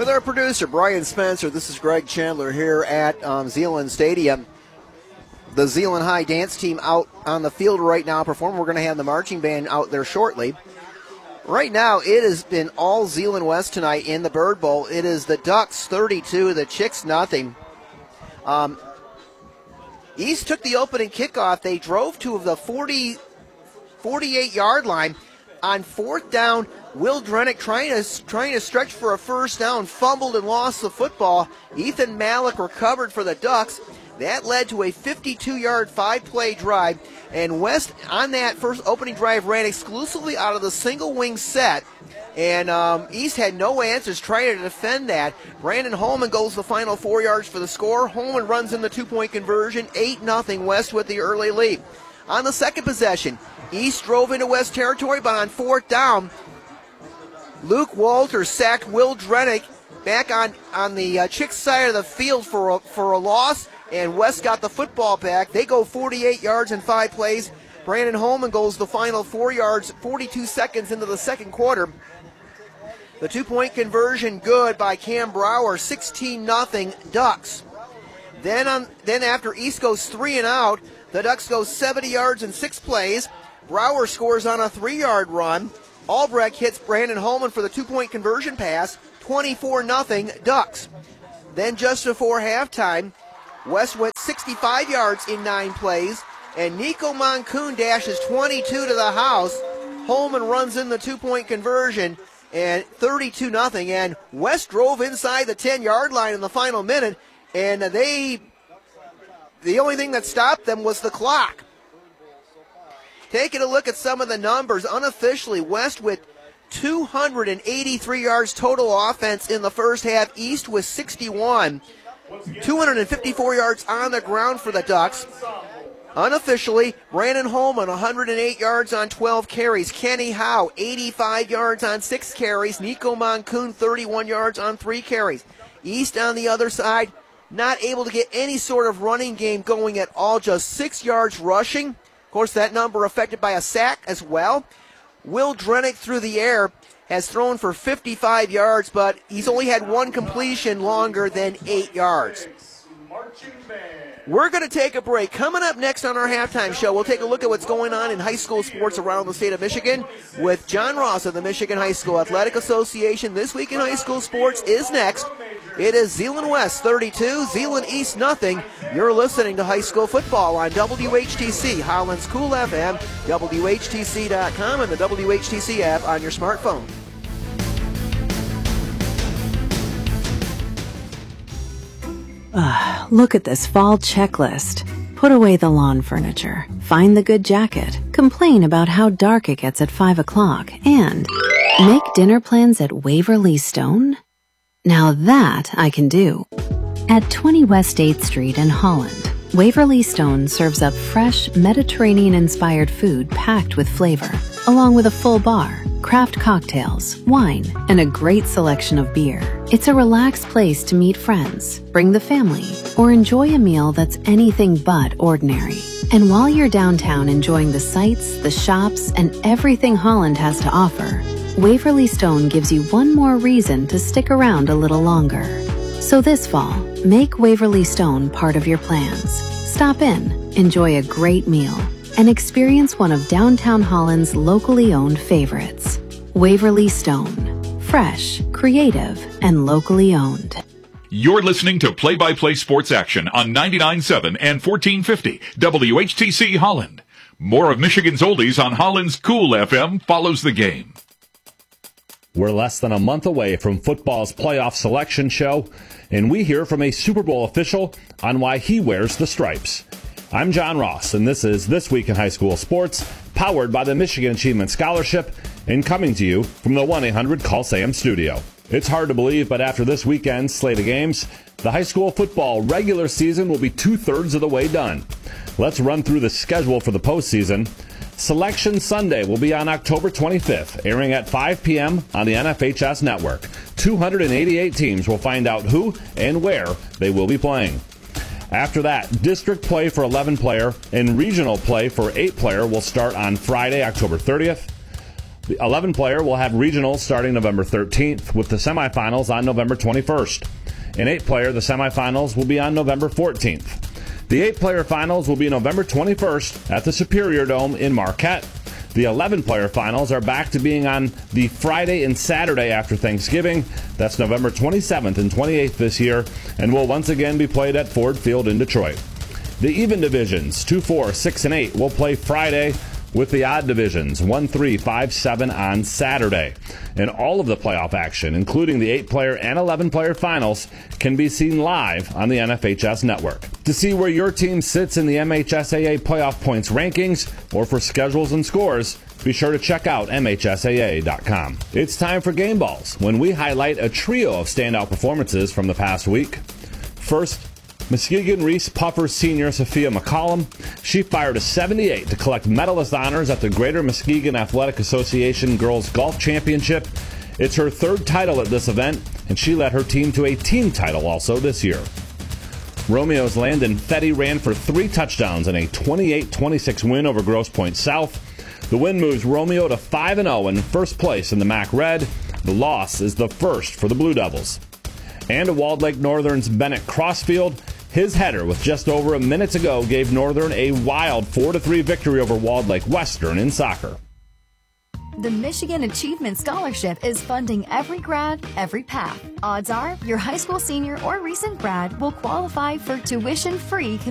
With our producer, Brian Spencer, this is Greg Chandler here at Zeeland Stadium. The Zeeland High dance team out on the field right now performing. We're going to have the marching band out there shortly. Right now, it has been all Zeeland West tonight in the Bird Bowl. It is the Ducks 32, the Chicks nothing. East took the opening kickoff. They drove to the 48-yard line. On fourth down, Will Drenick trying to stretch for a first down, fumbled and lost the football. Ethan Malik recovered for the Ducks. That led to a 52-yard, 5-play drive. And West, on that first opening drive, ran exclusively out of the single wing set. And East had no answers trying to defend that. Brandon Holman goes the final 4 yards for the score. Holman runs in the two-point conversion. 8-0 West with the early lead. On the second possession, East drove into West territory, but on fourth down, Luke Walters sacked Will Drenick back on the Chicks side of the field for a loss, and West got the football back. They go 48 yards in 5 plays. Brandon Holman goes the final 4 yards, 42 seconds into the second quarter. The two-point conversion good by Cam Brower, 16-0 Ducks. Then after East goes 3 and out, the Ducks go 70 yards in 6 plays. Brower scores on a 3-yard run. Albrecht hits Brandon Holman for the two-point conversion pass, 24-0 Ducks. Then just before halftime, West went 65 yards in 9 plays, and Nico Moncoon dashes 22 to the house. Holman runs in the two-point conversion, and 32-0. And West drove inside the 10-yard line in the final minute, and the only thing that stopped them was the clock. Taking a look at some of the numbers, unofficially, West with 283 yards total offense in the first half. East with 61. 254 yards on the ground for the Ducks. Unofficially, Brandon Holman, 108 yards on 12 carries. Kenny Howe, 85 yards on 6 carries. Nico Moncoon, 31 yards on 3 carries. East on the other side, not able to get any sort of running game going at all, just 6 yards rushing. Of course, that number affected by a sack as well. Will Drenick through the air has thrown for 55 yards, but he's only had one completion longer than 8 yards. We're going to take a break. Coming up next on our halftime show, we'll take a look at what's going on in high school sports around the state of Michigan with John Ross of the Michigan High School Athletic Association. This Week in High School Sports is next. It is Zeeland West 32, Zeeland East nothing. You're listening to high school football on WHTC, Holland's Cool FM, WHTC.com, and the WHTC app on your smartphone. Look at this fall checklist. Put away the lawn furniture, find the good jacket, complain about how dark it gets at 5 o'clock, and make dinner plans at Waverly Stone? Now that I can do. At 20 West 8th Street in Holland, Waverly Stone serves up fresh, Mediterranean-inspired food packed with flavor, along with a full bar, craft cocktails, wine, and a great selection of beer. It's a relaxed place to meet friends, bring the family, or enjoy a meal that's anything but ordinary. And while you're downtown enjoying the sights, the shops, and everything Holland has to offer, Waverly Stone gives you one more reason to stick around a little longer. So this fall, make Waverly Stone part of your plans. Stop in, enjoy a great meal, and experience one of downtown Holland's locally owned favorites. Waverly Stone. Fresh, creative, and locally owned. You're listening to Play-by-Play Sports Action on 99.7 and 1450 WHTC Holland. More of Michigan's oldies on Holland's Cool FM follows the game. We're less than a month away from football's playoff selection show, and we hear from a Super Bowl official on why he wears the stripes. I'm John Ross, and this is This Week in High School Sports, powered by the Michigan Achievement Scholarship, and coming to you from the 1-800-CALL-SAM studio. It's hard to believe, but after this weekend's slate of games, the high school football regular season will be 2/3 of the way done. Let's run through the schedule for the postseason. Selection Sunday will be on October 25th, airing at 5 p.m. on the NFHS network. 288 teams will find out who and where they will be playing. After that, district play for 11-player and regional play for 8-player will start on Friday, October 30th. The 11-player will have regionals starting November 13th, with the semifinals on November 21st. In 8-player, the semifinals will be on November 14th. The 8-player finals will be November 21st at the Superior Dome in Marquette. The 11-player finals are back to being on the Friday and Saturday after Thanksgiving. That's November 27th and 28th this year, and will once again be played at Ford Field in Detroit. The even divisions, 2, 4, 6, and 8, will play Friday, with the odd divisions, 1, 3, 5, 7 on Saturday. And all of the playoff action, including the 8-player and 11-player finals, can be seen live on the NFHS network. To see where your team sits in the MHSAA playoff points rankings, or for schedules and scores, be sure to check out MHSAA.com. It's time for Game Balls, when we highlight a trio of standout performances from the past week. First, Muskegon Reese Puffer senior Sophia McCollum. She fired a 78 to collect medalist honors at the Greater Muskegon Athletic Association Girls Golf Championship. It's her third title at this event, and she led her team to a team title also this year. Romeo's Landon Fetty ran for 3 touchdowns in a 28-26 win over Grosse Pointe South. The win moves Romeo to 5-0 in first place in the MAC Red. The loss is the first for the Blue Devils. And Walled Lake Northern's Bennett Crossfield. His header with just over a minute to go gave Northern a wild 4-3 victory over Walled Lake Western in soccer. The Michigan Achievement Scholarship is funding every grad, every path. Odds are your high school senior or recent grad will qualify for tuition-free